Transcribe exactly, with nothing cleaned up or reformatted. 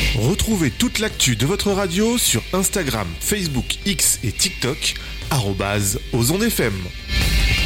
Retrouvez toute l'actu de votre radio sur Instagram, Facebook, X et TikTok, arobase Ozon F M.